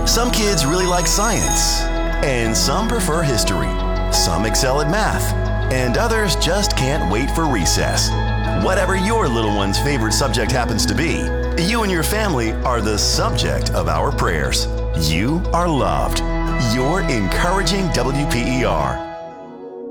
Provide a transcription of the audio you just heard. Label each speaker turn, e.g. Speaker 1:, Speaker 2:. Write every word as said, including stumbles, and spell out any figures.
Speaker 1: Some kids really like science, and some prefer history. Some excel at math, and others just can't wait for recess. Whatever your little one's favorite subject happens to be, you and your family are the subject of our prayers. You are loved. You're encouraging W P E R.